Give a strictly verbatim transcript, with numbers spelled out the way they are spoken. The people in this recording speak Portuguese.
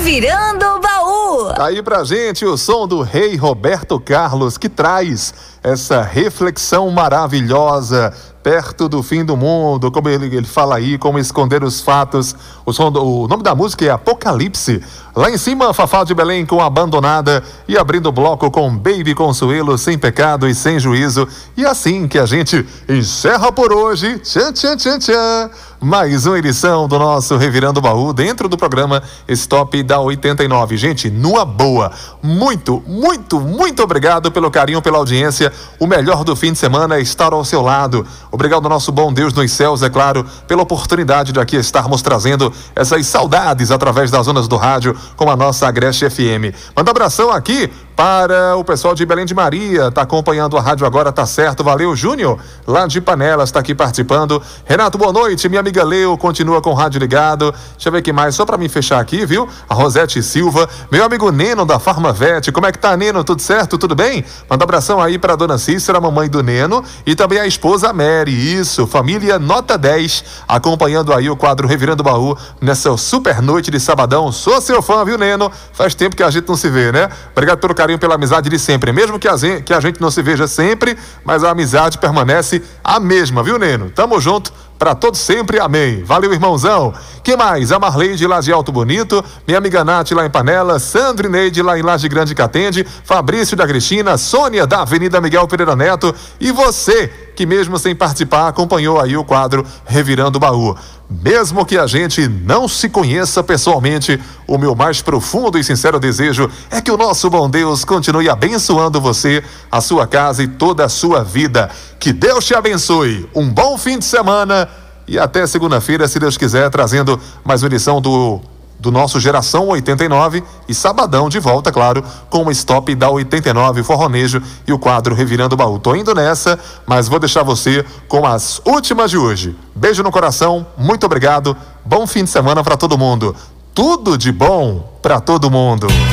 Revirando o Baú. Tá aí pra gente o som do rei Roberto Carlos, que traz essa reflexão maravilhosa perto do fim do mundo, como ele, ele fala aí, como esconder os fatos. O, som do, o nome da música é Apocalipse. Lá em cima, Fafá de Belém com Abandonada, e abrindo o bloco com Baby Consuelo, Sem Pecado e Sem Juízo. E assim que a gente encerra por hoje. Tchan, tchan, tchan, tchan. Mais uma edição do nosso Revirando o Baú dentro do programa Stop da oitenta e nove. Gente, numa boa, muito, muito, muito obrigado pelo carinho, pela audiência. O melhor do fim de semana é estar ao seu lado. Obrigado ao nosso bom Deus nos céus, é claro, pela oportunidade de aqui estarmos trazendo essas saudades através das ondas do rádio com a nossa Agreste F M. Manda abração aqui para o pessoal de Belém de Maria, tá acompanhando a rádio agora, tá certo, valeu. Júnior, lá de Panelas, tá aqui participando. Renato, boa noite, minha amiga Leo, continua com o rádio ligado. Deixa eu ver aqui mais, só pra me fechar aqui, viu? A Rosete Silva, meu amigo Neno da Farmavete, como é que tá, Neno? Tudo certo? Tudo bem? Manda abração aí pra dona Cícera, mamãe do Neno, e também a esposa Mary, isso, família Nota dez, acompanhando aí o quadro Revirando o Baú nessa super noite de sabadão. Sou seu fã, viu, Neno? Faz tempo que a gente não se vê, né? Obrigado pelo carinho, pela amizade de sempre, mesmo que a, gente, que a gente não se veja sempre, mas a amizade permanece a mesma, viu, Neno? Tamo junto pra todos sempre, amém. Valeu, irmãozão. Que mais? A Marleide lá de Alto Bonito, minha amiga Nath lá em Panela, Sandro e Neide lá em Laje Grande Catende, Fabrício da Cristina, Sônia da Avenida Miguel Pereira Neto, e você que mesmo sem participar acompanhou aí o quadro Revirando o Baú. Mesmo que a gente não se conheça pessoalmente, o meu mais profundo e sincero desejo é que o nosso bom Deus continue abençoando você, a sua casa e toda a sua vida. Que Deus te abençoe. Um bom fim de semana e até segunda-feira, se Deus quiser, trazendo mais uma edição do do nosso Geração oitenta e nove, e sabadão de volta, claro, com o Stop da oitenta e nove, Forronejo e o quadro Revirando o Baú. Tô indo nessa, mas vou deixar você com as últimas de hoje. Beijo no coração, muito obrigado, bom fim de semana para todo mundo. Tudo de bom para todo mundo.